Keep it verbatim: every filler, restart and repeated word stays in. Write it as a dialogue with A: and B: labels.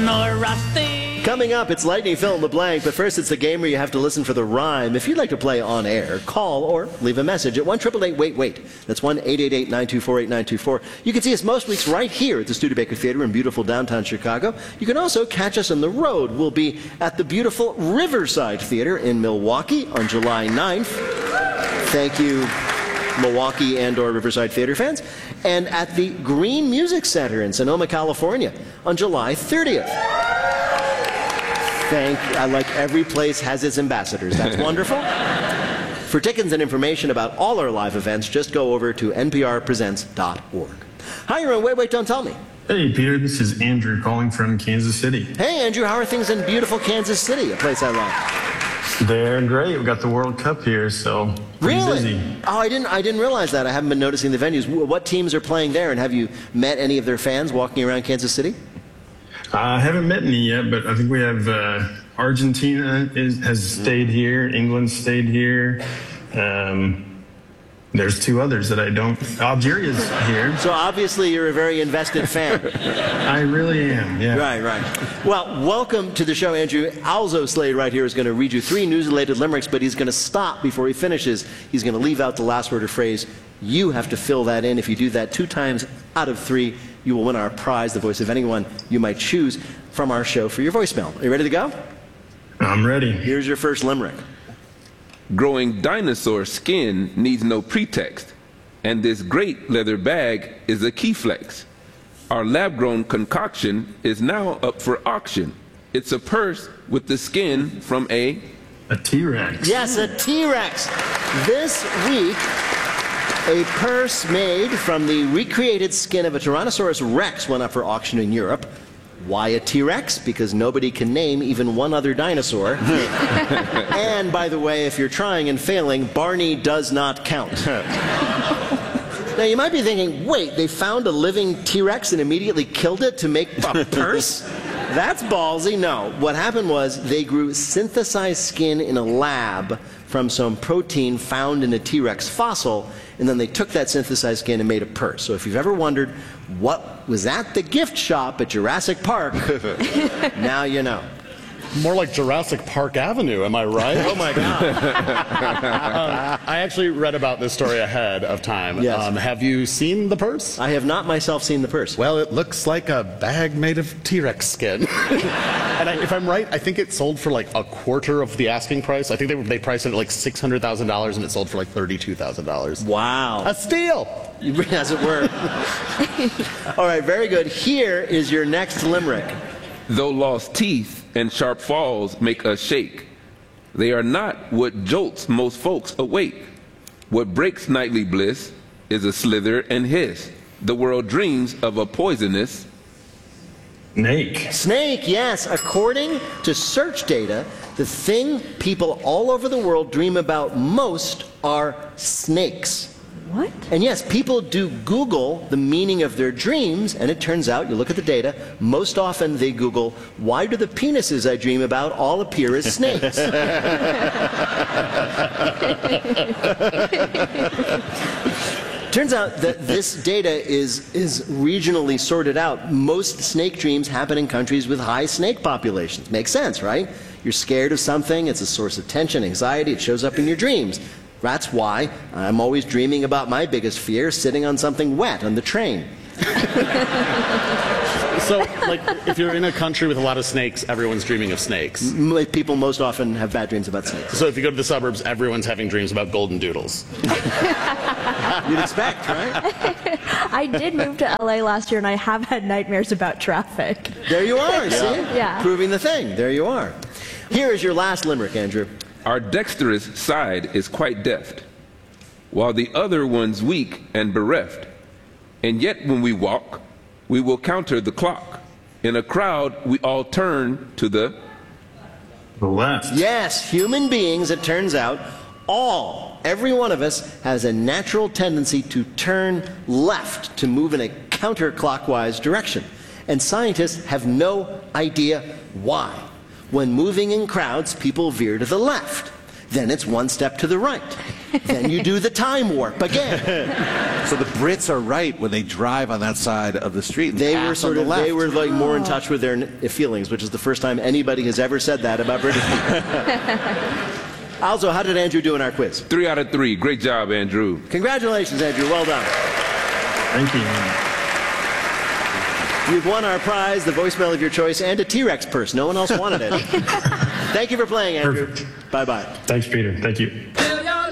A: or rusty.
B: Coming up, it's Lightning Fill in the Blank, but first it's the game where you have to listen for the rhyme. If you'd like to play on air, call or leave a message at one eight eight eight wait wait. That's one eight eight eight nine two four eight nine two four. You can see us most weeks right here at the Studebaker Theater in beautiful downtown Chicago. You can also catch us on the road. We'll be at the beautiful Riverside Theater in Milwaukee on July ninth. Thank you, Milwaukee and or Riverside Theater fans. And at the Green Music Center in Sonoma, California on July thirtieth. Thank, I like every place has its ambassadors. That's wonderful. For tickets and information about all our live events, just go over to N P R presents dot org. Hi, you're on Wait, Wait, Don't Tell Me.
C: Hey, Peter, this is Andrew calling from Kansas City.
B: Hey, Andrew, how are things in beautiful Kansas City, a place I love?
C: They're great. We've got the World Cup here, so pretty
B: Really?
C: busy.
B: Oh, I didn't, I didn't realize that. I haven't been noticing the venues. What teams are playing there, and have you met any of their fans walking around Kansas City?
C: Uh, I haven't met any yet, but I think we have uh, Argentina is, has stayed here, England stayed here. Um, there's two others that I don't. Algeria's here.
B: So obviously you're a very invested fan.
C: I really am, yeah.
B: Right, right. Well, welcome to the show, Andrew. Alzo Slade right here is going to read you three news-related limericks, but he's going to stop before he finishes. He's going to leave out the last word or phrase. You have to fill that in. If you do that two times out of three, you will win our prize, the voice of anyone you might choose from our show for your voicemail. Are you ready to go?
C: I'm ready.
B: Here's your first limerick.
D: Growing dinosaur skin needs no pretext, and this great leather bag is a key flex. Our lab-grown concoction is now up for auction. It's a purse with the skin from a...
C: A T-Rex.
B: Yes, a T-Rex. This week, a purse made from the recreated skin of a Tyrannosaurus Rex went up for auction in Europe. Why a T-Rex? Because nobody can name even one other dinosaur. And, by the way, if you're trying and failing, Barney does not count. Now, you might be thinking, wait, they found a living T-Rex and immediately killed it to make a purse? That's ballsy. No. What happened was they grew synthesized skin in a lab from some protein found in a T-Rex fossil, and then they took that synthesized skin and made a purse. So if you've ever wondered what was at the gift shop at Jurassic Park, now you know.
E: More like Jurassic Park Avenue, am I right?
B: Oh my God.
E: um, I actually read about this story ahead of time.
B: Yes.
E: Um, have you seen the purse?
B: I have not myself seen the purse.
E: Well, it looks like a bag made of T-Rex skin. And I, if I'm right, I think it sold for like a quarter of the asking price. I think they, they priced it at like six hundred thousand dollars and it sold for like thirty-two thousand dollars.
B: Wow.
E: A steal!
B: As it were. All right, very good. Here is your next limerick.
D: Though lost teeth and sharp falls make us shake, they are not what jolts most folks awake. What breaks nightly bliss is a slither and hiss. The world dreams of a poisonous
C: Snake.
B: Snake, yes. According to search data, the thing people all over the world dream about most are snakes.
F: What?
B: And yes, people do Google the meaning of their dreams, and it turns out, you look at the data, most often they Google, why do the penises I dream about all appear as snakes? Turns out that this data is, is regionally sorted out. Most snake dreams happen in countries with high snake populations. Makes sense, right? You're scared of something, it's a source of tension, anxiety, it shows up in your dreams. That's why I'm always dreaming about my biggest fear, sitting on something wet on the train.
E: So, like, if you're in a country with a lot of snakes, everyone's dreaming of snakes.
B: M- people most often have bad dreams about snakes.
E: So if you go to the suburbs, everyone's having dreams about golden doodles.
B: You'd expect, right?
F: I did move to L A last year, and I have had nightmares about traffic.
B: There you are, see?
F: Yeah.
B: Proving the thing. There you are. Here is your last limerick, Andrew.
D: Our dexterous side is quite deft, while the other one's weak and bereft. And yet when we walk, we will counter the clock. In a crowd, we all turn to the...
C: The left.
B: Yes, human beings, it turns out, all, every one of us has a natural tendency to turn left, to move in a counterclockwise direction. And scientists have no idea why. When moving in crowds, people veer to the left. then it's one step to the right. Then you do the time warp again.
A: So the Brits are right when they drive on that side of the street. And
B: They
A: pass
B: were sort
A: on
B: of,
A: the left.
B: they were like more in touch with their n- feelings, which is the first time anybody has ever said that about British people. Also, how did Andrew do in our quiz?
D: Three out of three. Great job, Andrew.
B: Congratulations, Andrew. Well done.
C: Thank you.
B: You've won our prize, the voicemail of your choice, and a T-Rex purse. No one else wanted it. Thank you for playing, Andrew.
C: Perfect.
B: Bye-bye.
C: Thanks, Peter. Thank you.